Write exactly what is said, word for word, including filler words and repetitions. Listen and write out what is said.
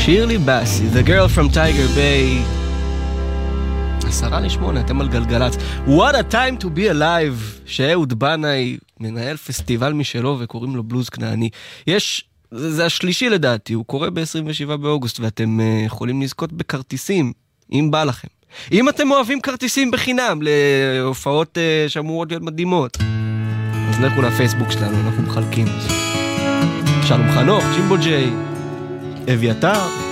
שירלי בסי, The Girl from Tiger Bay. עשרה לשמונה, אתם על גלגלץ. What a time to be alive, שאהוד בנאי מנהל פסטיבל משלו וקוראים לו בלוז כנעני. יש, זה, זה השלישי לדעתי, הוא קורא ב-עשרים ושבעה באוגוסט, ואתם uh, יכולים לזכות בכרטיסים, אם בא לכם. אם אתם אוהבים כרטיסים בחינם להופעות uh, שאמורות להיות מדהימות, אז לכו לפייסבוק שלנו, אנחנו מחלקים. שלום חנוך, ג'ימבו ג'יי, אביתר.